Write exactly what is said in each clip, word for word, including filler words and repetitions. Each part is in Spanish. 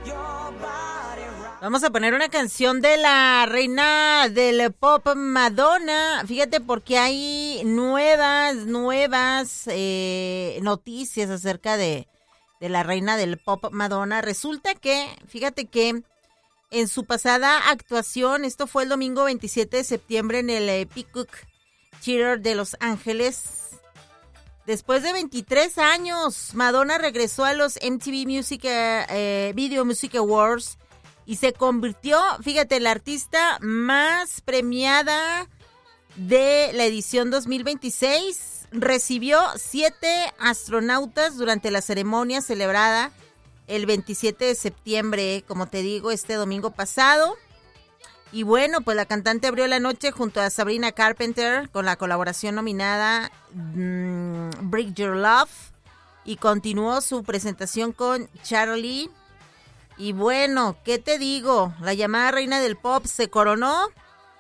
Vamos a poner una canción de la reina del pop, Madonna. Fíjate, porque hay nuevas, nuevas eh, noticias acerca de, de la reina del pop, Madonna. Resulta que, fíjate que en su pasada actuación, esto fue el domingo veintisiete de septiembre en el eh, Peacock Theater de Los Ángeles. Después de veintitrés años, Madonna regresó a los M T V Music eh, eh, Video Music Awards y se convirtió, fíjate, la artista más premiada de la edición dos mil veintiséis. Recibió siete astronautas durante la ceremonia celebrada el veintisiete de septiembre, como te digo, este domingo pasado. Y bueno, pues la cantante abrió la noche junto a Sabrina Carpenter con la colaboración nominada mmm, Break Your Love, y continuó su presentación con Charlie. Y bueno, ¿qué te digo? La llamada reina del pop se coronó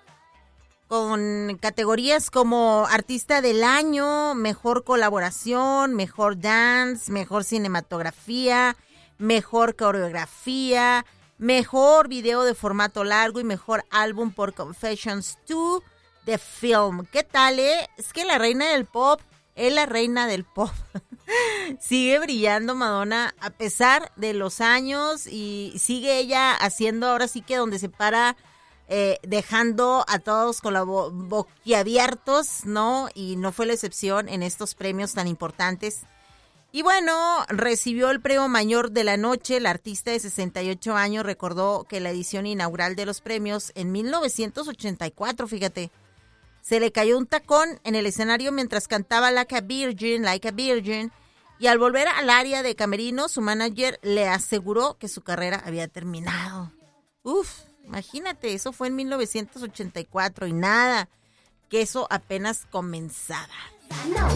con categorías como Artista del Año, Mejor Colaboración, Mejor Dance, Mejor Cinematografía, Mejor Coreografía, Mejor Video de Formato Largo y Mejor Álbum por Confessions dos The Film. ¿Qué tal, eh? Es que la reina del pop es la reina del pop. Sigue brillando Madonna a pesar de los años y sigue ella haciendo, ahora sí que donde se para, eh, dejando a todos con la bo- boquiabiertos, ¿no? Y no fue la excepción en estos premios tan importantes. Y bueno, recibió el premio mayor de la noche. La artista de sesenta y ocho años recordó que la edición inaugural de los premios en mil novecientos ochenta y cuatro, fíjate, se le cayó un tacón en el escenario mientras cantaba Like a Virgin, Like a Virgin, y al volver al área de camerino, su manager le aseguró que su carrera había terminado. Uf, imagínate, eso fue en mil novecientos ochenta y cuatro y nada, que eso apenas comenzaba.